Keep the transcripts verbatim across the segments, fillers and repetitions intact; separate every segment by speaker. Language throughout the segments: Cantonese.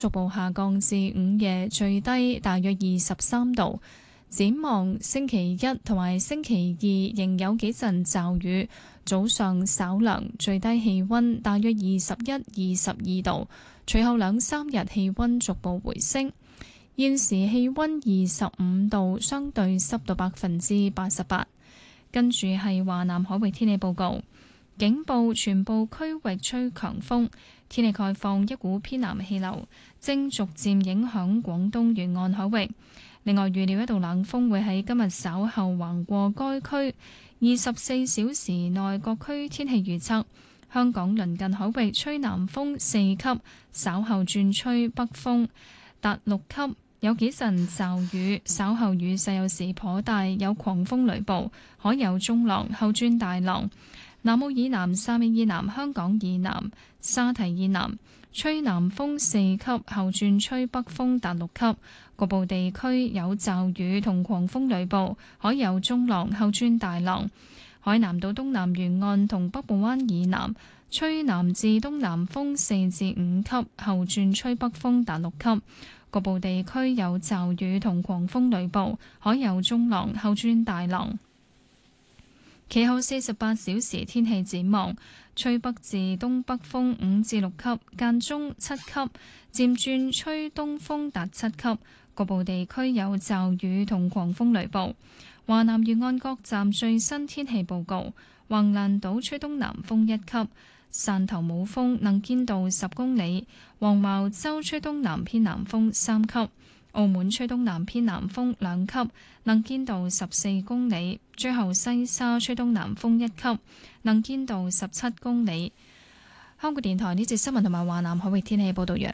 Speaker 1: 逐步下降至午夜最低大約二十三度。展望星期一同埋星期二仍有幾陣驟雨，早上稍涼，最低氣溫大約二十一、二十二度。隨後兩三日氣溫逐步回升。現時氣溫二十五度，相對濕度百分之八十八。跟住係華南海域天氣報告。警報全部區域吹強風，天氣概況，一股偏南氣流正逐漸影響廣東沿岸海域。另外預料一道冷鋒會喺今日稍後橫過該區，二十四小時內各區天氣預測：香港鄰近海域吹南風四級，稍後轉吹北風達六級，有幾陣驟雨，稍後雨勢有時頗大，有狂風雷暴，海有中浪，後轉大浪。南澳以南、汕尾以南、香港以南、沙堤以南吹南風四級，後轉吹北風達六級，局部地區有驟雨同狂風雷暴，海有中浪，後轉大浪。海南島東南沿岸同北部灣以南吹南至東南風四至五級，後轉吹北風達六級，局部地區有驟雨同狂風雷暴，海有中浪，後轉大浪。其後四十八小時天氣展望：吹北至東北風五至六級，間中七級，漸轉吹東風達七級，局部地區有驟雨同狂風雷暴。華南沿岸各站最新天氣報告：橫瀾島吹東南風一級，汕頭冇風，能見度十公里；黃茅洲吹東南偏南風三級。澳門吹東南偏南風兩級，能見度十四公里。最後西沙吹東南風一級，能見度十七公里。香港電台呢節新聞同埋華南海域天氣報道完。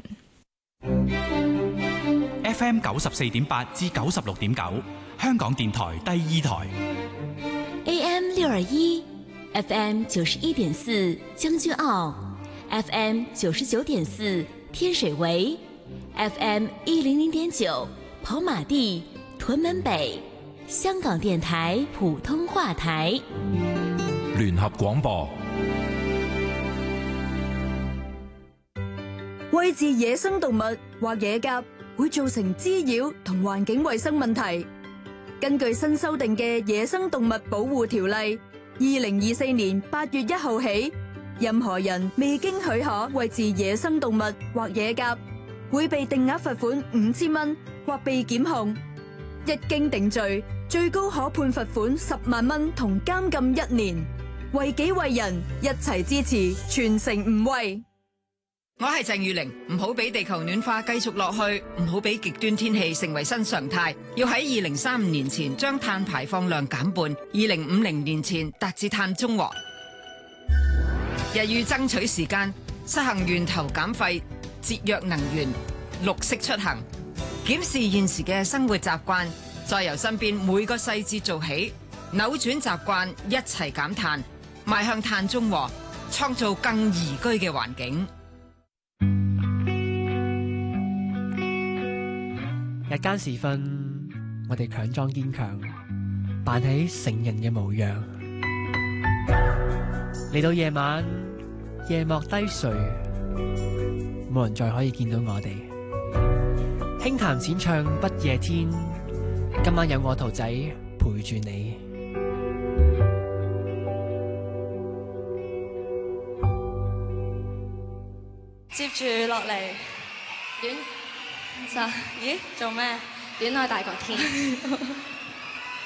Speaker 2: F M 九十四點八至九十六點九，香港電台第二台。
Speaker 3: A M 六二一，F M 九十一點四將軍澳 ，F M 九十九點四天水圍。F M 一零零點九跑馬地屯門北，香港電台普通話台。
Speaker 4: 聯合廣播。
Speaker 5: 餵飼野生動物或野鴿會造成滋擾同環境衛生問題。根據新修訂嘅《野生動物保護條例》，二零二四年八月一號起，任何人未經許可餵飼野生動物或野鴿，會被定額罰款五千蚊或被檢控，一經定罪，最高可判罰款十萬蚊同監禁一年。為己為人，一齊支持，全城唔餵。
Speaker 6: 我係鄭裕玲，唔好俾地球暖化繼續落去，唔好俾極端天氣成為新常態。要喺二零三五年前將碳排放量減半，二零五零年前達至碳中和。日欲爭取時間，實行源頭減廢。節約能源，綠色出行，檢視現時嘅生活習慣，再由身邊每個細節做起，扭轉習慣，一齊減碳，邁向碳中和，創造更宜居嘅環境。
Speaker 7: 日間時分，我哋強裝堅強，扮起成人嘅模樣。嚟到夜晚，夜幕低垂。冇人再可以見到我哋，輕彈淺唱不夜天，今晚有我桃仔陪住你。
Speaker 8: 接住落嚟，戀就咦做咩？戀愛大過天。